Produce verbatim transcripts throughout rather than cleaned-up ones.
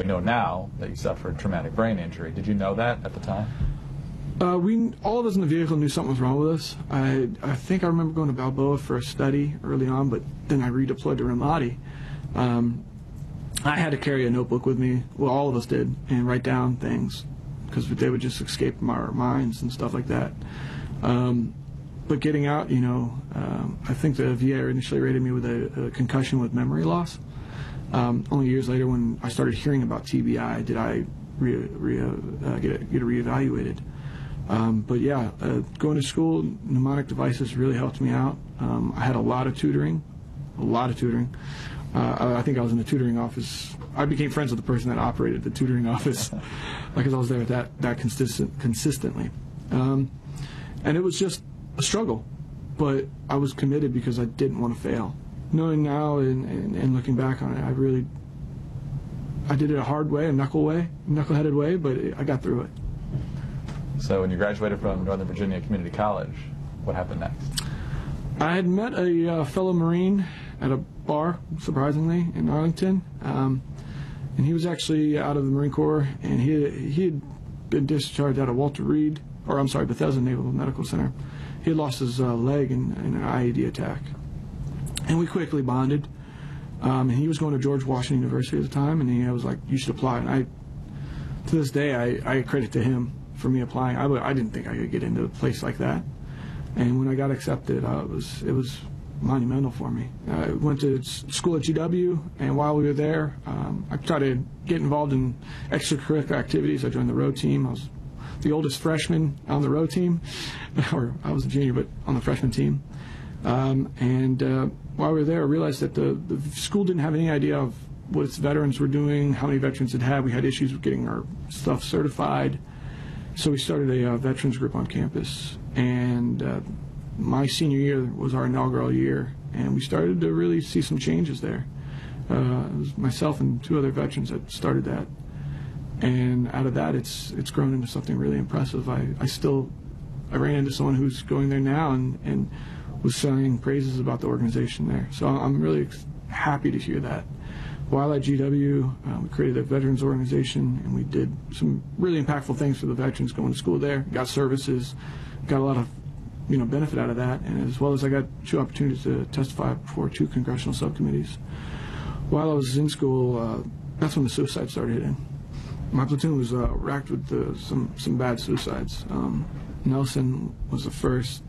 We know now that you suffered traumatic brain injury. Did you know that at the time? Uh, we, all of us in the vehicle knew something was wrong with us. I, I think I remember going to Balboa for a study early on, but then I redeployed to Ramadi. Um, I had to carry a notebook with me, well, all of us did, and write down things, because they would just escape from our minds and stuff like that. Um, but getting out, you know, um, I think the V A initially rated me with a, a concussion with memory loss. Um, only years later, when I started hearing about T B I, did I re, re, uh, get, it, get it reevaluated. Um, but yeah, uh, going to school, mnemonic devices really helped me out. Um, I had a lot of tutoring, a lot of tutoring. Uh, I, I think I was in the tutoring office. I became friends with the person that operated the tutoring office because I was there that that consistent consistently. Um, and it was just a struggle, but I was committed because I didn't want to fail. Knowing now and, and, and looking back on it, I really, I did it a hard way, a knuckle way, knuckleheaded way, but it, I got through it. So when you graduated from Northern Virginia Community College, what happened next? I had met a uh, fellow Marine at a bar, surprisingly, in Arlington, um, and he was actually out of the Marine Corps, and he he had been discharged out of Walter Reed, or I'm sorry, Bethesda Naval Medical Center. He had lost his uh, leg in, in an I E D attack, and we quickly bonded. Um, and he was going to George Washington University at the time, and he I was like, "You should apply." And I, to this day, I, I credit to him for me applying. I, I didn't think I could get into a place like that, and when I got accepted, uh, it was it was monumental for me. I went to school at G W, and while we were there, um, I tried to get involved in extracurricular activities. I joined the row team. I was the oldest freshman on the row team, or I was a junior, but on the freshman team. Um, and uh, while we were there, I realized that the, the school didn't have any idea of what its veterans were doing, how many veterans it had. We had issues with getting our stuff certified. So we started a uh, veterans group on campus, and uh, my senior year was our inaugural year, and we started to really see some changes there. Uh, it was myself and two other veterans that started that, and out of that, it's it's grown into something really impressive. I, I still, I ran into someone who's going there now and, and was saying praises about the organization there. So I'm really happy to hear that. While at G W, uh, we created a veterans organization, and we did some really impactful things for the veterans going to school there. Got services, got a lot of, you know, benefit out of that, and as well as I got two opportunities to testify before two congressional subcommittees. While I was in school, uh, that's when the suicide started hitting. My platoon was uh, racked with uh, some some bad suicides. Um, Nelson was the first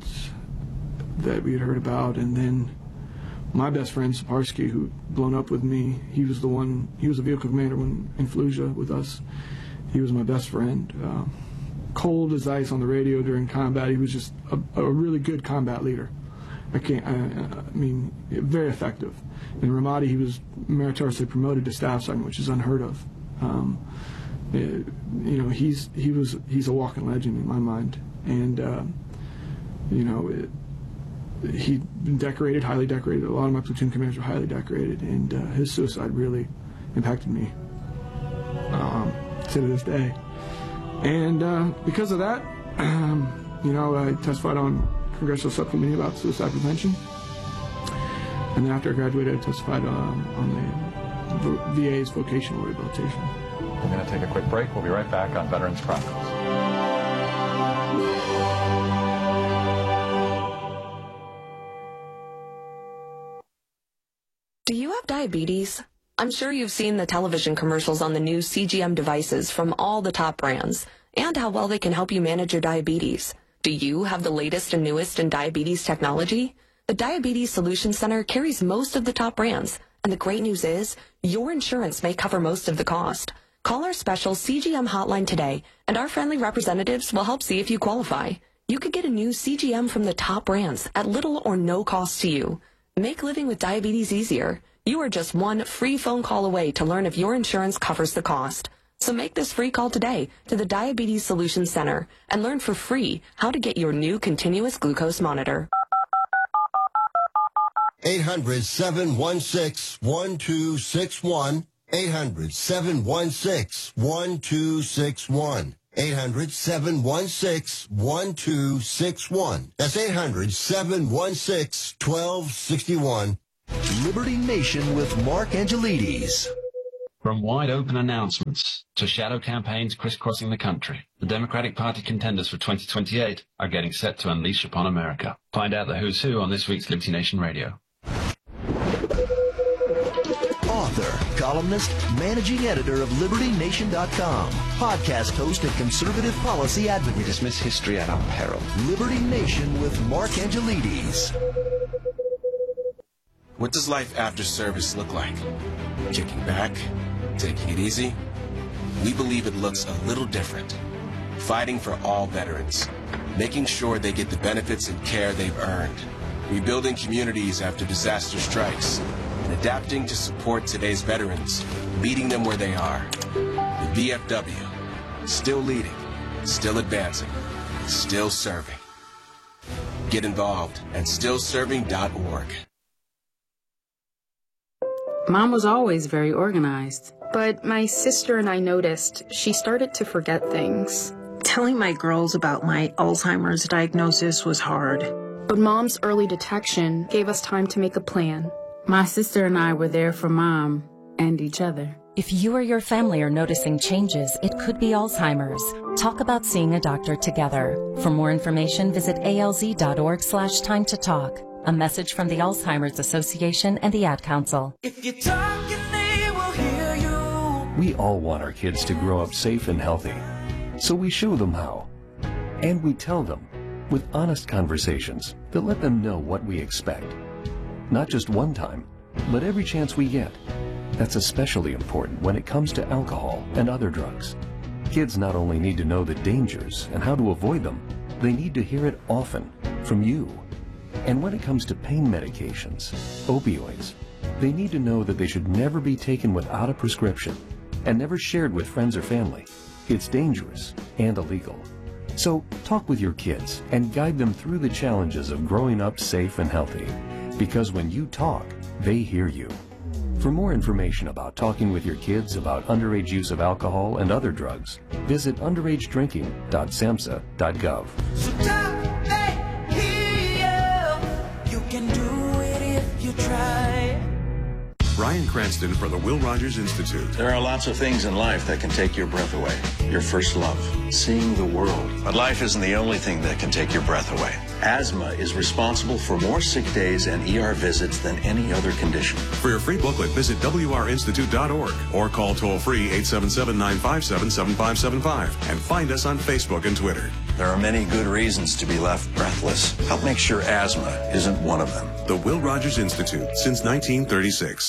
that we had heard about, and then my best friend, Saparsky, who blown up with me, he was the one, he was a vehicle commander when in Fallujah with us. He was my best friend. Uh, cold as ice on the radio during combat. He was just a, a really good combat leader. I can't, I, I mean, very effective. In Ramadi, he was meritoriously promoted to staff sergeant, which is unheard of. Um, it, you know, he's, he was, he's a walking legend in my mind. And, uh, you know, it, he'd been decorated, highly decorated. A lot of my platoon commanders were highly decorated, and uh, his suicide really impacted me um, to this day. And uh, because of that, um, you know, I testified on congressional subcommittee about suicide prevention. And then after I graduated, I testified um, on the V A's vocational rehabilitation. We're going to take a quick break. We'll be right back on Veterans Chronicles. Do you have diabetes? I'm sure you've seen the television commercials on the new C G M devices from all the top brands and how well they can help you manage your diabetes. Do you have the latest and newest in diabetes technology? The Diabetes Solutions Center carries most of the top brands, and the great news is your insurance may cover most of the cost. Call our special C G M hotline today, and our friendly representatives will help see if you qualify. You could get a new C G M from the top brands at little or no cost to you. Make living with diabetes easier. You are just one free phone call away to learn if your insurance covers the cost. So make this free call today to the Diabetes Solutions Center and learn for free how to get your new continuous glucose monitor. eight hundred, seven one six, one two six one. eight hundred, seven one six, one two six one. eight hundred, seven one six, one two six one. That's eight hundred, seven one six, one two six one. Liberty Nation with Mark Angelides. From wide-open announcements to shadow campaigns crisscrossing the country, the Democratic Party contenders for twenty twenty-eight are getting set to unleash upon America. Find out the who's who on this week's Liberty Nation Radio. Author, columnist, managing editor of Liberty Nation dot com, podcast host and conservative policy advocate. We dismiss history at our peril. Liberty Nation with Mark Angelides. What does life after service look like? Kicking back? Taking it easy? We believe it looks a little different. Fighting for all veterans. Making sure they get the benefits and care they've earned. Rebuilding communities after disaster strikes. And adapting to support today's veterans. Meeting them where they are. The V F W. Still leading. Still advancing. Still serving. Get involved at still serving dot org. Mom was always very organized. But my sister and I noticed she started to forget things. Telling my girls about my Alzheimer's diagnosis was hard. But Mom's early detection gave us time to make a plan. My sister and I were there for Mom and each other. If you or your family are noticing changes, it could be Alzheimer's. Talk about seeing a doctor together. For more information, visit A L Z dot org slash time to talk. A message from the Alzheimer's Association and the Ad Council. If you talk, they will hear you. We all want our kids to grow up safe and healthy. So we show them how. And we tell them with honest conversations that let them know what we expect. Not just one time, but every chance we get. That's especially important when it comes to alcohol and other drugs. Kids not only need to know the dangers and how to avoid them, they need to hear it often from you. And when it comes to pain medications, opioids, they need to know that they should never be taken without a prescription and never shared with friends or family. It's dangerous and illegal. So talk with your kids and guide them through the challenges of growing up safe and healthy. Because when you talk, they hear you. For more information about talking with your kids about underage use of alcohol and other drugs, visit underage drinking dot samhsa dot gov. So talk, they hear you. You can do it if you try. Bryan Cranston for the Will Rogers Institute. There are lots of things in life that can take your breath away. Your first love, seeing the world. But life isn't the only thing that can take your breath away. Asthma is responsible for more sick days and E R visits than any other condition. For your free booklet, visit W R institute dot org or call toll-free eight seven seven, nine five seven, seven five seven five and find us on Facebook and Twitter. There are many good reasons to be left breathless. Help make sure asthma isn't one of them. The Will Rogers Institute, since nineteen thirty-six.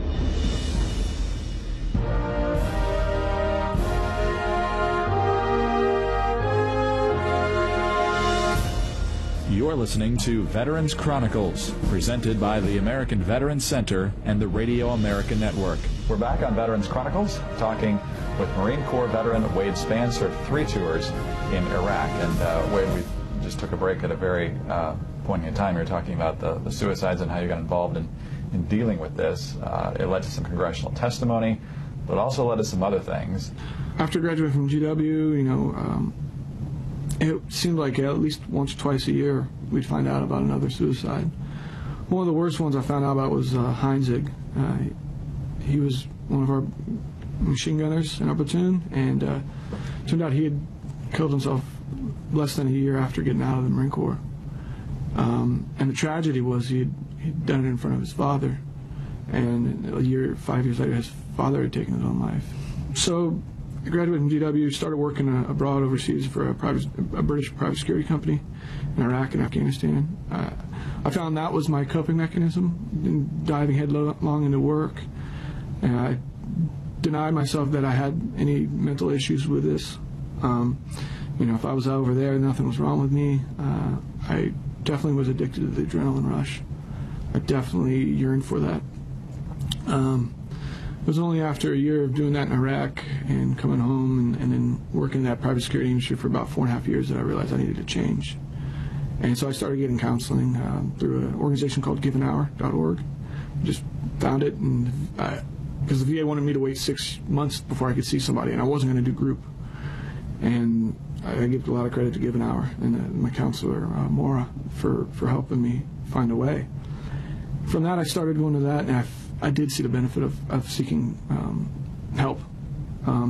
You're listening to Veterans Chronicles, presented by the American Veterans Center and the Radio America Network. We're back on Veterans Chronicles, talking with Marine Corps veteran Wade Spann, served three tours in Iraq. And uh, Wade, we just took a break at a very uh, poignant time. You were talking about the, the suicides and how you got involved in, in dealing with this. Uh, it led to some congressional testimony, but also led to some other things. After graduating from G W, you know, um, it seemed like at least once or twice a year we'd find out about another suicide. One of the worst ones I found out about was uh, Heinzig. Uh, he was one of our machine gunners in our platoon, and uh, turned out he had killed himself less than a year after getting out of the Marine Corps. Um, and the tragedy was he had he'd done it in front of his father, and a year, five years later, his father had taken his own life. So I graduated from G W, started working uh, abroad overseas for a, private, a British private security company in Iraq and Afghanistan. Uh, I found that was my coping mechanism, diving headlong into work. And I denied myself that I had any mental issues with this. Um, you know, if I was over there, nothing was wrong with me. Uh, I definitely was addicted to the adrenaline rush. I definitely yearned for that. Um, It was only after a year of doing that in Iraq and coming home and, and then working in that private security industry for about four and a half years that I realized I needed to change. And so I started getting counseling um, through an organization called give an hour dot org. Just found it, and because the V A wanted me to wait six months before I could see somebody, and I wasn't going to do group. And I, I give a lot of credit to Give an Hour and uh, my counselor, uh, Maura, for, for helping me find a way. From that, I started going to that, and I I did see the benefit of, of seeking um, help. Um,